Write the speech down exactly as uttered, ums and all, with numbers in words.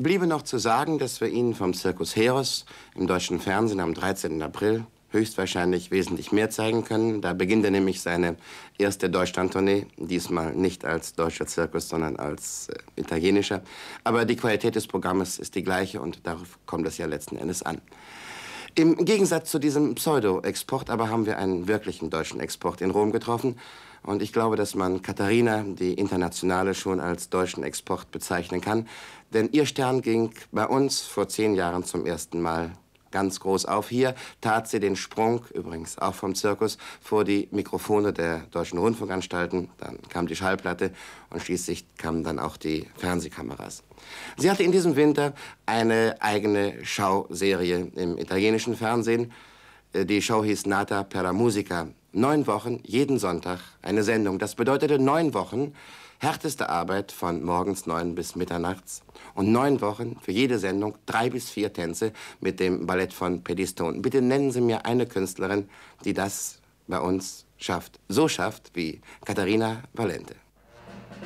Bliebe noch zu sagen, dass wir Ihnen vom Circus Heros im deutschen Fernsehen am dreizehnten April höchstwahrscheinlich wesentlich mehr zeigen können. Da beginnt er nämlich seine erste Deutschlandtournee, diesmal nicht als deutscher Zirkus, sondern als äh, italienischer. Aber die Qualität des Programmes ist die gleiche und darauf kommt es ja letzten Endes an. Im Gegensatz zu diesem Pseudo-Export aber haben wir einen wirklichen deutschen Export in Rom getroffen. Und ich glaube, dass man Katharina, die Internationale, schon als deutschen Export bezeichnen kann. Denn ihr Stern ging bei uns vor zehn Jahren zum ersten Mal ganz groß auf. Hier tat sie den Sprung, übrigens auch vom Zirkus, vor die Mikrofone der deutschen Rundfunkanstalten. Dann kam die Schallplatte und schließlich kamen dann auch die Fernsehkameras. Sie hatte in diesem Winter eine eigene Schauserie im italienischen Fernsehen. Die Show hieß Nata per la Musica. Neun Wochen, jeden Sonntag eine Sendung. Das bedeutete neun Wochen härteste Arbeit von morgens neun bis mitternachts. Und neun Wochen für jede Sendung drei bis vier Tänze mit dem Ballett von Pettistone. Bitte nennen Sie mir eine Künstlerin, die das bei uns schafft. So schafft wie Caterina Valente.